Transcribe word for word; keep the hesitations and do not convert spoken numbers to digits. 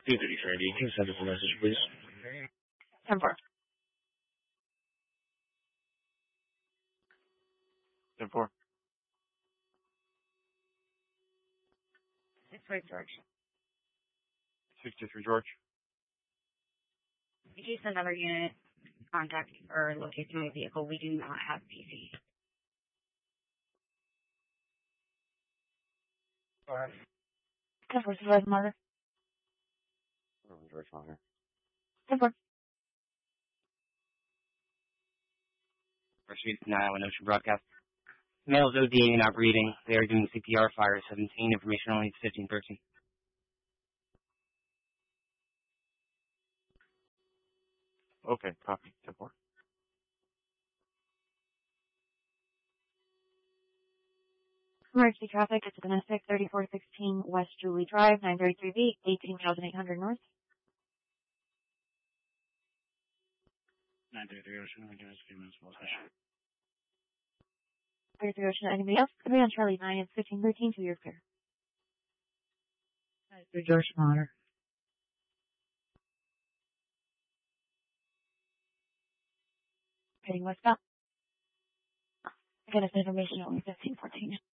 two thirty Trinity. Can you send us a message, please? ten four. ten four. sixty-three George. sixty-three George. In case another unit contact or locate my vehicle, we do not have P C. Or ten four survive mother. George Mother. ten four. First Street, Nile and Ocean Broadcast. Male's ODing and not breathing. They are doing C P R. Fire seventeen. Information only fifteen thirteen. Okay, copy. ten four. Emergency traffic, it's a domestic, thirty-four sixteen West Julie Drive, nine thirty-three B, eighteen thousand eight hundred North. nine thirty-three Ocean, I guess, few minutes, small session. thirty-three Ocean, anybody else? Three on Charlie nine, it's fifteen thirteen, two years clear. thirty-three George Monitor. Heading westbound. Again, it's information only fifteen fourteen.